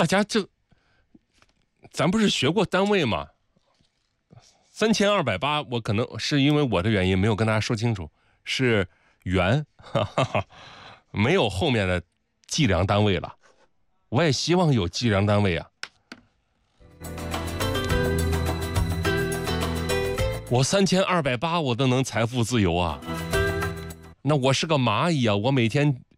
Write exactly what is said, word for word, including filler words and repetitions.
大家这，咱不是学过单位吗？三千二百八，我可能是因为我的原因没有跟大家说清楚，是元，哈哈哈，没有后面的计量单位了。我也希望有计量单位啊。我三千二百八，我都能财富自由啊。那我是个蚂蚁啊，我每天